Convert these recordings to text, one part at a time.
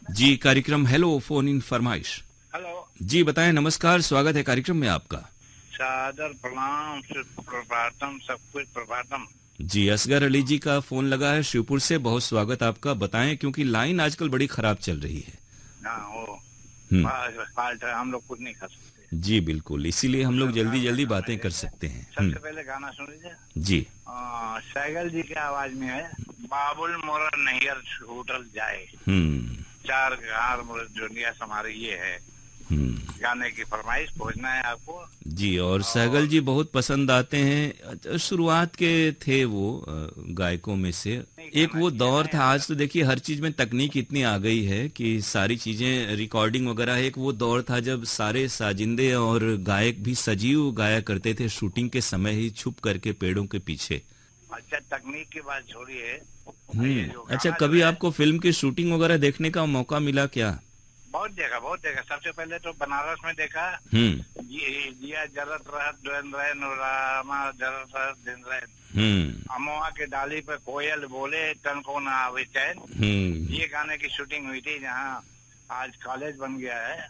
जी, कार्यक्रम hello phone in फरमाइश। Hello जी बताएं, नमस्कार, स्वागत है कार्यक्रम में आपका। सादर प्रणाम, प्रभातम, सब कुछ प्रभातम। जी, असगर अली जी का फोन लगा है शिवपुर से, बहुत स्वागत आपका। बताएं, क्योंकि लाइन आजकल बड़ी खराब चल रही है। हाँ वो हम्म। फाल्ट है, हम लोग कुछ नहीं कर सकते। जी बिल्कुल, इसीलिए वो हम लोग जल्दी सरकार का जल्दी काम है। बातें कर जैसे सकते हैं। सबसे पहले गाना सुन लीजिए। जी। सैगल जी की आवाज में है, बाबुल मोरा नैयर होटल जाए, हम्म। चार गार दुनिया हमारे, ये है गाने की फरमाइश। खोजना है आपको। जी, और सहगल और जी बहुत पसंद आते हैं। शुरुआत के थे वो गायकों में से। नहीं एक गाना वो चाहिए दौर ना था, यार। आज तो देखिए हर चीज में तकनीक इतनी आ गई है कि सारी चीजें रिकॉर्डिंग वगैरह। एक वो दौर था जब सारे साजिंदे और गायक भी सजीव गाया करते थे, शूटिंग के समय ही छुप करके पेड़ों के पीछे। अच्छा, तकनीक की बात छोड़िए, ये जो अच्छा, गाना जो कभी है आपको फिल्म की शूटिंग वगैरह देखने का मौका मिला क्या? बहुत देखा, बहुत देखा। सबसे पहले तो बनारस में देखा। हम्म। ये दिया जरत रहत दिन रैन, रामा जरत रहत दिन रैन, हम्म। अमवा के डाली पे कोयल बोले, तन को ना आवे चैन। हम्म। ये गाने की शूटिंग हुई थी जहाँ आज कॉलेज बन गया है।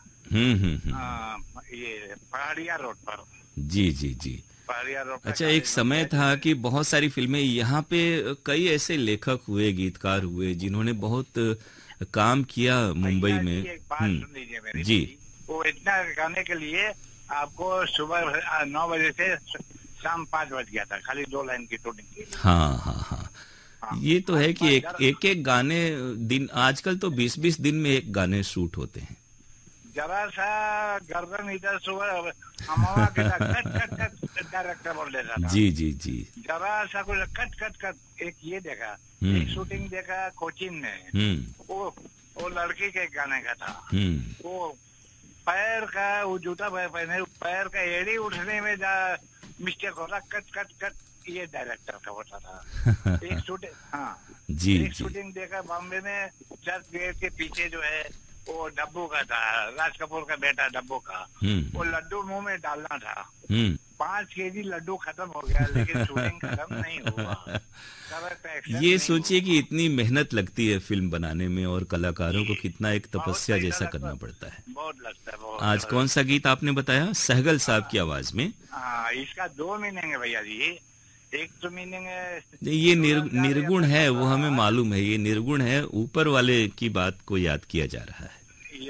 ये पहाड़िया रोड पर, जी जी जी। पहाड़िया रोड पर अच्छा, एक कॉलेज बन समय गया था जिसमें। कि बहुत सारी फिल्में यहाँ पे, कई ऐसे लेखक हुए, गीतकार हुए जिन्होंने बहुत काम किया मुंबई भैया में। जी एक बात सुन लीजिए मेरी जी। पूरी। वो इतना गाने के लिए आपको सुबह 9 बजे से शाम 5 बज गया था, खाली 2 लाइन की शूटिंग के लिए। हाँ हाँ हाँ। हाँ, ये तो है कि एक जरा एक एक गाने दिन, आजकल तो 20-20 दिन में एक गाने शूट होते हैं। जरा सा गर्दन इधर सुबह अमवा के कट कट कट डायरेक्टर बोल देता था। जी जी जी। जरा सा कुछ कट कट कट। एक ये देखा, एक हम्म। शूटिंग देखा कोचीन में। हम्म। वो वो लड़की के गाने का था। हम्म। वो पैर का, वो जूता पहने, पैर का एड़ी उठने में मिस्टेक होता, कट कट कट। ये डायरेक्टर का होता था। एक शूटिंग, हाँ, जी एक जी। शूटिंग देखा बॉम्बे में, चर्च गेट के पीछे जो है, वो डब्बू का था, राज कपूर का बेटा डब्बू का। वो लड्डू मुंह में डालना था। हम्म। 5 केजी लड्डू खत्म हो गया, लेकिन शूटिंग खत्म नहीं हुआ, करेक्ट एक्शन ये नहीं सोचिए कि हुआ। इतनी मेहनत लगती है फिल्म बनाने में, और कलाकारों को ये कितना एक बहुत तपस्या पैसा जैसा लगता, करना पड़ता है। बहुत लगता है, बहुत आज कौन सा जबरदस्त। गीत आपने बताया, सहगल साहब की आवाज में? हाँ, इसका 2 मीनिंग है भैया जी। एक तो मीनिंग है, नहीं, ये दुल्हन जा रही निर्गुण अपने है, वो हमें ससुराल। मालूम है, ये निर्गुण है, ऊपर वाले की बात को याद किया जा रहा है।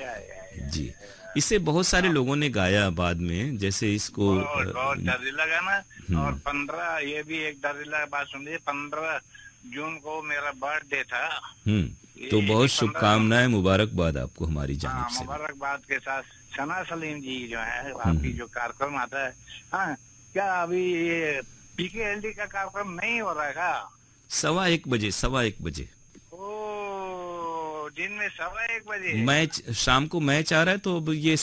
जी। इसे बहुत सारे हाँ, लोगों ने गाया बाद में, जैसे इसको बहुत बहुत दर्दिला गाना। और हम्म। 15, ये भी एक दर्दिला बात सुन लीजिए, 15 जून को मेरा बर्थडे था। तो ये भी बहुत 15 जून। शुभकामनाएं, मुबारकबाद आपको हमारी जानिब हाँ, से भी। मुबारकबाद के साथ सना सलीम जी जो है, आपकी हम्म। जो कार्यक्रम आता है। हाँ, क्या अभी ये PKLD का कार्यक्रम नहीं हो रहा है क्या? 1:15 1:15। ओ, दिन में 1:15 बजे। मैच शाम को मैच आ रहा है, तो अब ये